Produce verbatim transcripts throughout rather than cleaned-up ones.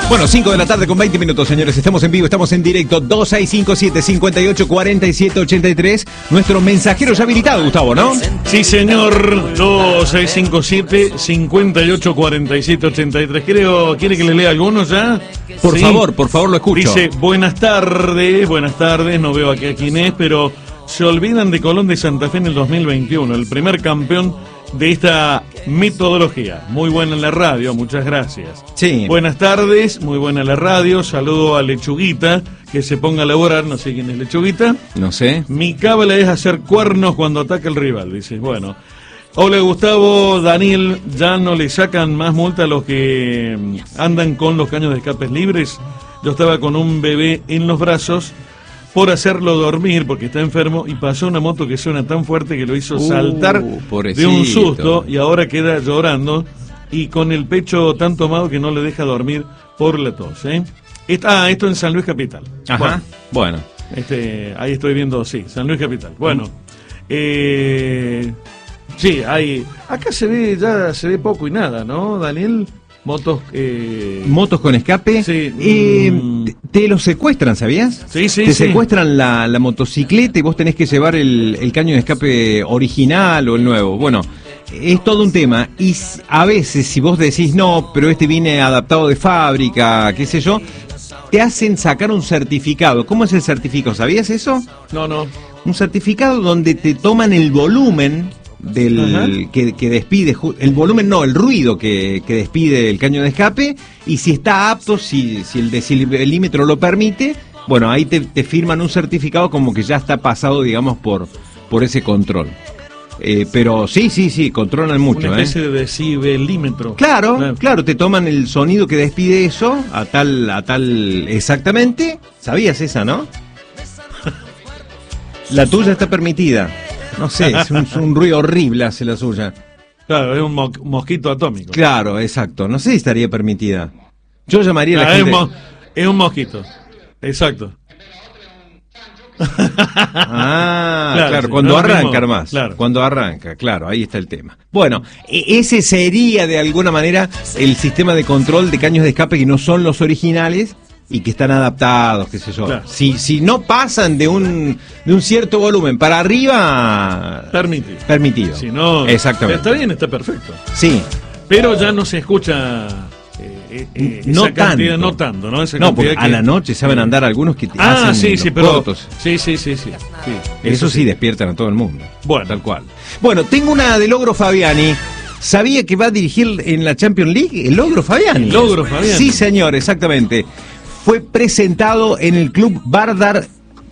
Bueno, cinco de la tarde con veinte minutos, señores. Estamos en vivo, estamos en directo. dos seis cinco siete, cinco ocho cuatro siete ocho tres. Nuestro mensajero ya habilitado, Gustavo, ¿no? Sí, señor. dos seis cinco siete, cinco ocho cuatro siete ocho tres. Creo, ¿quiere que le lea algunos ya? Por ¿Sí? favor, por favor, lo escucho. Dice, buenas tardes, buenas tardes. No veo aquí a quién es, pero se olvidan de Colón de Santa Fe en el dos mil veintiuno. El primer campeón de esta metodología. Muy buena en la radio, muchas gracias. Sí. Buenas tardes, muy buena la radio. Saludo a Lechuguita, que se ponga a laborar, no sé quién es Lechuguita. No sé. Mi cábala es hacer cuernos cuando ataca el rival, dice. Bueno. Hola Gustavo, Daniel, ¿ya no le sacan más multa a los que andan con los caños de escapes libres? Yo estaba con un bebé en los brazos por hacerlo dormir porque está enfermo y pasó una moto que suena tan fuerte que lo hizo Uh, saltar pobrecito. de un susto y ahora queda llorando y con el pecho tan tomado que no le deja dormir por la tos, ¿eh? Esta, ah, esto en San Luis Capital. Ajá, bueno. Bueno, este, ahí estoy viendo, sí, San Luis Capital. Bueno, eh, sí, hay, acá se ve, ya se ve poco y nada, ¿no, Daniel? Motos, eh... Motos con escape. Sí. Eh, Mm. te, te los secuestran, ¿sabías? Sí, sí, Te sí. secuestran la, la motocicleta y vos tenés que llevar el, el caño de escape original o el nuevo. Bueno, es todo un tema. Y s- a veces, si vos decís, no, pero este viene adaptado de fábrica, qué sé yo, te hacen sacar un certificado. ¿Cómo es el certificado? ¿Sabías eso? No, no. Un certificado donde te toman el volumen del que, que despide, ju- el volumen no, el ruido que, que despide el caño de escape, y si está apto, si, si el decibelímetro lo permite, bueno, ahí te, te firman un certificado como que ya está pasado, digamos, por, por ese control. Eh, pero sí, sí, sí, controlan mucho, Una ¿eh? especie de decibelímetro. Claro, Claro. claro, te toman el sonido que despide eso, a tal, a tal, exactamente. ¿Sabías esa, no? La tuya está permitida. No sé, es un, es un ruido horrible hace la suya. Claro, es un mo- mosquito atómico. Claro, exacto. No sé si estaría permitida. Yo llamaría a la Ah, es, gente... un mo- es un mosquito. Exacto. Ah, Claro, claro, sí, cuando no es lo arranca, mismo, más. claro. Cuando arranca, claro, ahí está el tema. Bueno, e- ese sería de alguna manera el sistema de control de caños de escape que no son los originales y que están adaptados, qué sé yo. Claro. Si, si no pasan de un, de un cierto volumen para arriba, Permitido. permitido. Si no, Exactamente. está bien, está perfecto. Sí. Pero ya no se escucha eh, eh, No esa cantidad, tanto. no tanto, ¿no? Esa No, porque cantidad a que- la noche saben andar algunos que te Ah, hacen sí, los sí, pero cortos. sí, sí, sí, sí, sí. Eso sí despiertan a todo el mundo. Bueno. Tal cual. Bueno, tengo una de Logro Fabiani. ¿Sabía que va a dirigir en la Champions League el Logro Fabiani? El Logro Fabiani. Sí, señor, exactamente. Fue presentado en el club Vardar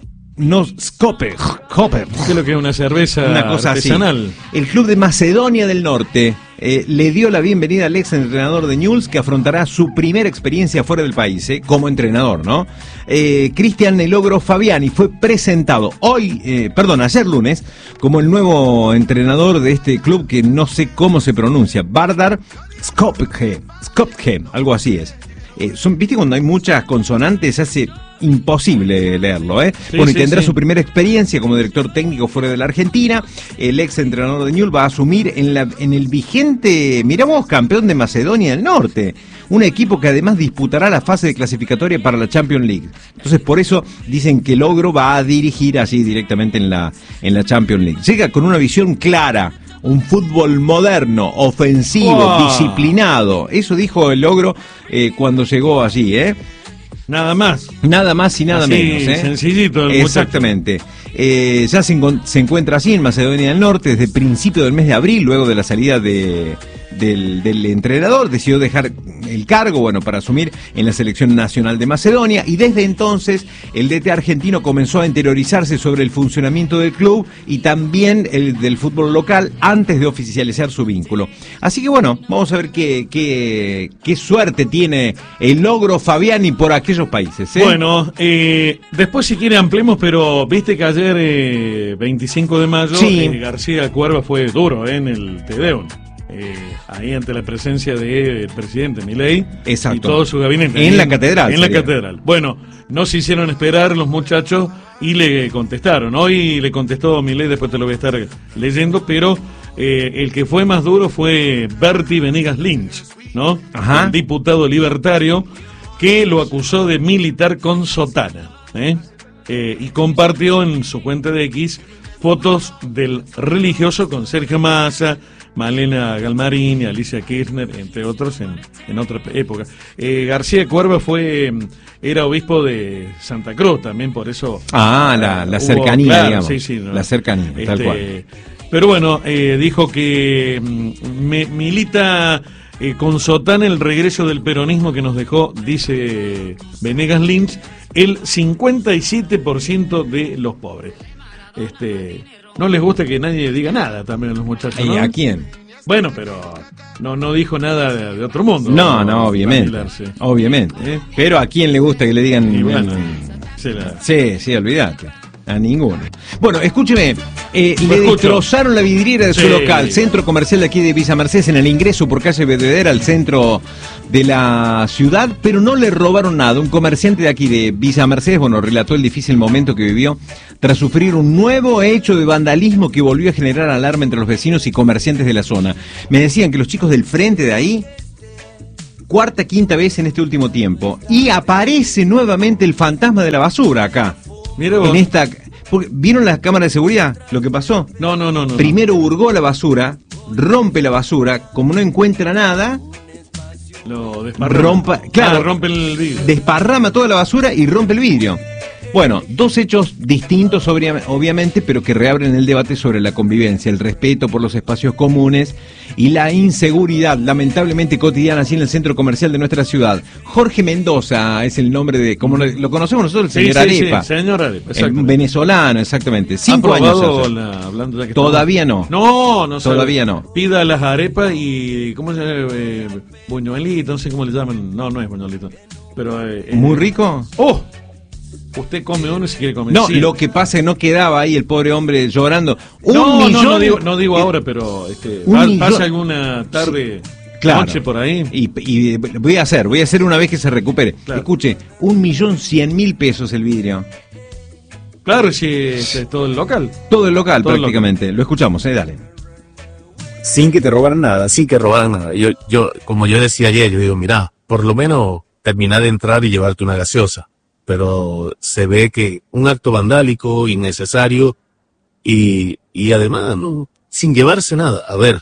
Noskope. Koper. ¿Qué es lo que es una cerveza Una cosa artesanal? así. El club de Macedonia del Norte eh, le dio la bienvenida al ex entrenador de Newell's, que afrontará su primera experiencia fuera del país, eh, como entrenador, ¿no? Eh, Cristian El Logro Fabiani fue presentado hoy, eh, perdón, ayer lunes, como el nuevo entrenador de este club que no sé cómo se pronuncia, Vardar Skopje, Skopje, algo así es. Eh, son, ¿viste cuando hay muchas consonantes? Se hace imposible leerlo, ¿eh? Sí, bueno, y sí, tendrá sí. su primera experiencia como director técnico fuera de la Argentina. El ex entrenador de Newell's va a asumir en, la, en el vigente, miramos, campeón de Macedonia del Norte. Un equipo que además disputará la fase de clasificatoria para la Champions League. Entonces, por eso dicen que Logro va a dirigir así directamente en la, en la Champions League. Llega con una visión clara. Un fútbol moderno, ofensivo, Wow. disciplinado. Eso dijo el Logro eh, cuando llegó allí, ¿eh? Nada más. Nada más y nada Así, menos, ¿eh? sencillito el Exactamente. Eh, ya se, encon- se encuentra así en Macedonia del Norte desde principio del mes de abril, luego de la salida de, del, del entrenador. Decidió dejar el cargo, bueno, para asumir en la selección nacional de Macedonia, y desde entonces el D T argentino comenzó a interiorizarse sobre el funcionamiento del club y también el del fútbol local antes de oficializar su vínculo. Así que bueno, vamos a ver qué, qué, qué suerte tiene el Logro Fabiani por aquellos países, ¿eh? Bueno, eh, después si quiere ampliemos, pero viste que ayer, eh, veinticinco de mayo, Sí. eh, García Cuerva fue duro eh, en el Tedeum. Eh, ahí ante la presencia del presidente Milei Exacto. y todo su gabinete. En Ahí la catedral En la sería. catedral. Bueno, no se hicieron esperar los muchachos y le contestaron. Hoy le contestó Milei, después te lo voy a estar leyendo, pero eh, el que fue más duro fue Berti Venegas Lynch, ¿no? Ajá. El diputado libertario, que lo acusó de militar con sotana, ¿eh? Eh, y compartió en su cuenta de X fotos del religioso con Sergio Massa, Malena Galmarini, Alicia Kirchner, entre otros, en, en otra época. Eh, García Cuerva fue, era obispo de Santa Cruz, también por eso... Ah, la, la hubo, cercanía, claro, digamos. Sí, sí, no, la cercanía, este, tal cual. Pero bueno, eh, dijo que mm, me, milita eh, con sotana el regreso del peronismo que nos dejó, dice Venegas Lynch, el cincuenta y siete por ciento de los pobres. Este, no les gusta que nadie diga nada también a los muchachos, ¿no? ¿Y a quién? Bueno, pero no no dijo nada de, de otro mundo. No, no, obviamente. Obviamente. ¿Eh? Pero ¿a quién le gusta que le digan? Y bueno, se la... Sí, sí, olvídate. A ninguno. Bueno, escúcheme, eh, le escucho. destrozaron la vidriera de su Sí. local, centro comercial de aquí de Villa Mercedes, en el ingreso por calle Vededera al centro de la ciudad, pero no le robaron nada. Un comerciante de aquí de Villa Mercedes, bueno, relató el difícil momento que vivió tras sufrir un nuevo hecho de vandalismo que volvió a generar alarma entre los vecinos y comerciantes de la zona. Me decían que los chicos del frente de ahí, cuarta, quinta vez en este último tiempo, y aparece nuevamente el fantasma de la basura acá. Mira vos. En esta, porque, ¿vieron las cámaras de seguridad? Lo que pasó. No, no, no, no. Primero hurgó la basura, rompe la basura, como no encuentra nada, Lo desparrama. rompa, claro, Ah, rompe el vidrio. desparrama toda la basura y rompe el vidrio. Bueno, dos hechos distintos obvia- obviamente, pero que reabren el debate sobre la convivencia, el respeto por los espacios comunes y la inseguridad lamentablemente cotidiana así en el centro comercial de nuestra ciudad. Jorge Mendoza es el nombre de, como lo, lo conocemos nosotros, el Sí, señor sí, Arepa. sí, señor Arepa, El exacto. venezolano, exactamente. ¿Ha Cinco años probado hace. la, hablando de que Todavía estamos- no. No, no sabe. Todavía no. Pida las arepas y, ¿cómo se llama? Eh, buñuelito, no sé cómo le llaman. No, no es buñuelito. Pero, eh, ¿Muy eh, rico? ¡Oh! Usted come uno y si quiere comer No, cien. lo que pasa es que no quedaba ahí el pobre hombre llorando. Un no, millón, no, no digo, no digo ahora, pero este, un pa- millón- pasa alguna tarde, Claro. noche por ahí. Y, y voy a hacer, voy a hacer una vez que se recupere. Claro. Escuche, un millón cien mil pesos el vidrio. Claro, si es, es todo el local. Todo el local Todo el prácticamente. Lo escuchamos, eh, dale. Sin que te robaran nada, sin que robaran nada. Yo, yo, como yo decía ayer, yo digo, mira, por lo menos terminar de entrar y llevarte una gaseosa. Pero se ve que un acto vandálico, innecesario, y, y además, no, sin llevarse nada. A ver,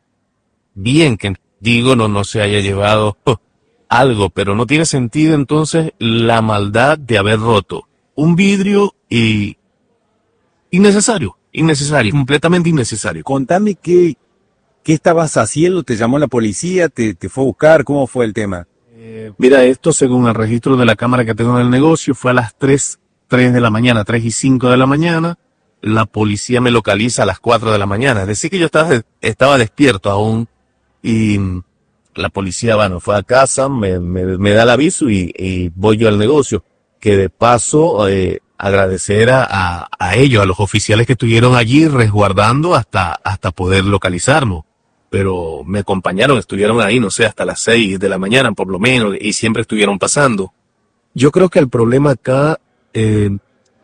bien que digo, no, no se haya llevado oh, algo, pero no tiene sentido entonces la maldad de haber roto un vidrio y innecesario, innecesario, completamente innecesario. Contame qué, qué estabas haciendo, te llamó la policía, te, te fue a buscar, ¿cómo fue el tema? Eh, mira, esto según el registro de la cámara que tengo en el negocio, fue a las tres, tres de la mañana, tres y cinco de la mañana. La policía me localiza a las cuatro de la mañana. Es decir, que yo estaba, estaba despierto aún. Y mm, la policía, bueno, fue a casa, me, me, me da el aviso y, y voy yo al negocio. Que de paso, eh, agradecer a, a, a ellos, a los oficiales que estuvieron allí resguardando hasta, hasta poder localizarnos. Pero me acompañaron, estuvieron ahí, no sé, hasta las seis de la mañana por lo menos, y siempre estuvieron pasando. Yo creo que el problema acá, eh,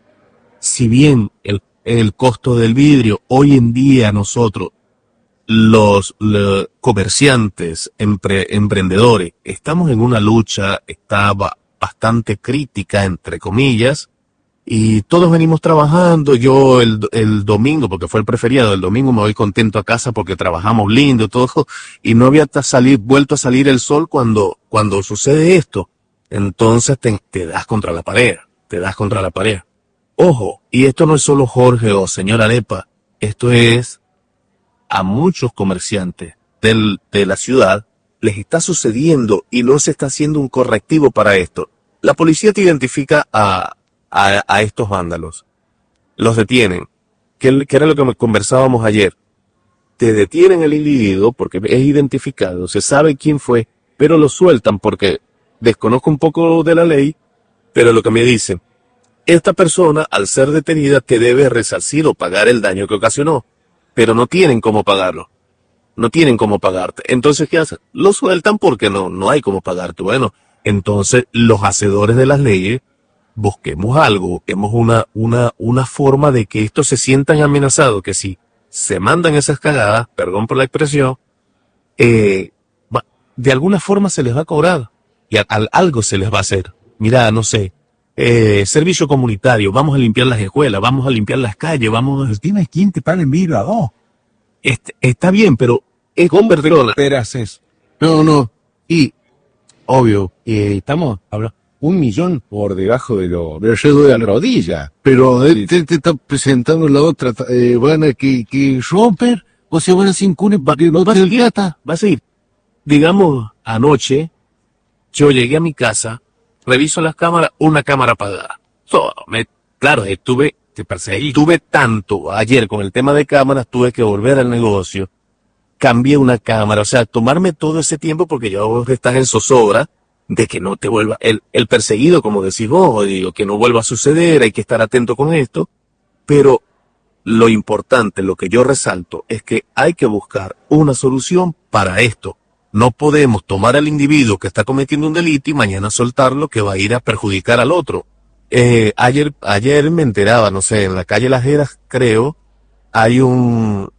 si bien el, el costo del vidrio, hoy en día nosotros, los, los comerciantes, empre, emprendedores, estamos en una lucha, estaba bastante crítica, entre comillas, y todos venimos trabajando. Yo el, el domingo, porque fue el preferiado, el domingo me voy contento a casa porque trabajamos lindo, todo, y no había hasta salir, vuelto a salir el sol cuando, cuando sucede esto. Entonces te, te das contra la pared, te das contra la pared. Ojo, y esto no es solo Jorge o señora Arepa, esto es a muchos comerciantes del, de la ciudad, les está sucediendo y no se está haciendo un correctivo para esto. La policía te identifica a A, a estos vándalos. Los detienen. Que, que era lo que conversábamos ayer. Te detienen el individuo porque es identificado, se sabe quién fue, pero lo sueltan porque desconozco un poco de la ley, pero lo que me dicen, esta persona al ser detenida te debe resarcir o pagar el daño que ocasionó, pero no tienen cómo pagarlo. No tienen cómo pagarte. Entonces, ¿qué hacen? Lo sueltan porque no, no hay cómo pagarte. Bueno, entonces los hacedores de las leyes busquemos algo, busquemos una, una, una forma de que estos se sientan amenazados, que si se mandan esas cagadas, perdón por la expresión, eh, va, de alguna forma se les va a cobrar. y a, a, algo se les va a hacer. Mira, no sé, eh, servicio comunitario, vamos a limpiar las escuelas, vamos a limpiar las calles, vamos a... Tienes quien te pague el vidrio a dos. Este, está bien, pero es convertirlo. Esperas eso. No, no, y obvio, eh, estamos hablando... Un millón por debajo de lo... Pero yo doy a la rodilla. Pero él te, te está presentando la otra, eh, van a que, que romper, o se van a sin cune para que no te el gata. Va a seguir. Digamos, anoche, yo llegué a mi casa, reviso las cámaras, una cámara apagada. So, me, claro, estuve, te perseguí. Tuve tanto ayer con el tema de cámaras, tuve que volver al negocio, cambié una cámara, o sea, tomarme todo ese tiempo porque ya vos estás en zozobra de que no te vuelva, el, el perseguido, como decís vos, digo, que no vuelva a suceder, hay que estar atento con esto, pero lo importante, lo que yo resalto, es que hay que buscar una solución para esto. No podemos tomar al individuo que está cometiendo un delito y mañana soltarlo que va a ir a perjudicar al otro. Eh, ayer, ayer me enteraba, no sé, en la calle Las Heras, creo, hay un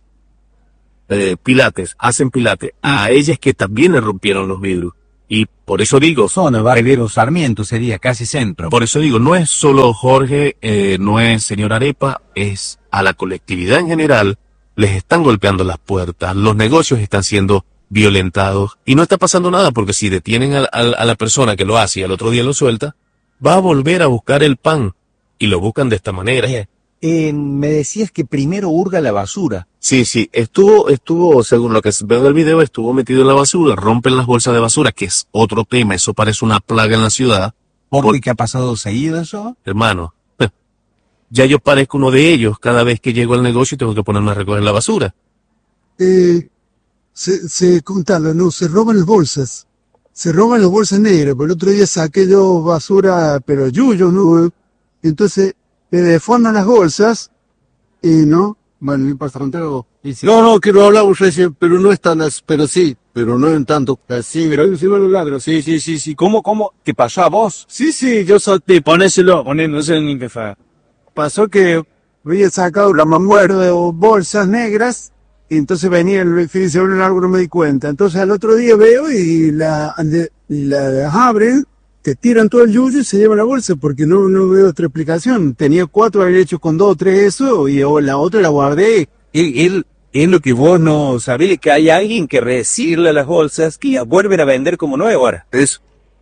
eh, pilates, hacen pilates. A ellas que también le rompieron los vidrios. Y por eso digo... Zona, Barrio Sarmiento sería, casi centro. Por eso digo, no es solo Jorge, eh, no es señor Arepa, es a la colectividad en general, les están golpeando las puertas, los negocios están siendo violentados, y no está pasando nada, porque si detienen a, a, a la persona que lo hace y al otro día lo suelta, va a volver a buscar el pan, y lo buscan de esta manera. Eh, me decías que primero hurga la basura. Sí, sí, estuvo, estuvo, según lo que veo del video, estuvo metido en la basura, rompen las bolsas de basura, que es otro tema, eso parece una plaga en la ciudad. ¿Por qué? ¿Qué ha pasado seguido eso? Hermano, ya yo parezco uno de ellos cada vez que llego al negocio y tengo que ponerme a recoger la basura. Eh, se, se, contalo, no, se roban las bolsas, se roban las bolsas negras, por el otro día saqué yo basura, pero yuyo, ¿no? Entonces, me deforman las bolsas, y no, bueno, el pasarantero... Sí. No, no, que no hablamos recién, pero no es tan, as- pero sí, pero no en tanto. Sí, pero hoy sí van los ladros, sí, sí, sí, sí. ¿Cómo, cómo? ¿Te pasó a vos? Sí, sí, yo solté, ponéselo, poné, no sé ni qué fa. Pasó que había sacado la mamuera de bolsas negras, y entonces venía el fin de semana largo, no me di cuenta. Entonces al otro día veo y la, y la abren, te tiran todo el yuyo y se llevan la bolsa, porque no, no veo otra explicación. Tenía cuatro, había hecho con dos o tres eso, y o la otra la guardé. Él, él, es lo que vos no sabés, que hay alguien que recicla las bolsas que vuelven a vender como nuevo ahora. Eso.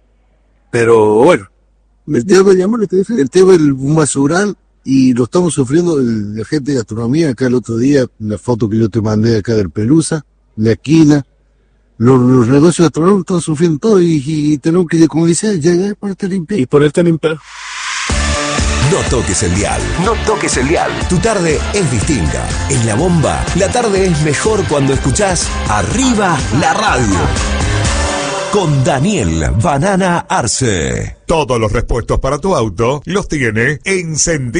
Pero bueno, el tema, el tema del basural, y lo estamos sufriendo el, la gente de gastronomía. Acá el otro día, la foto que yo te mandé acá del Pelusa, la esquina, los, los negocios gastronómicos están sufriendo todo, y, y tenemos que, como dice, llegar para estar limpio. Y ponerte limpio. No toques el dial. No toques el dial. Tu tarde es distinta. En La Bomba, la tarde es mejor cuando escuchás Arriba la Radio. Con Daniel Banana Arce. Todos los repuestos para tu auto los tiene Encendido.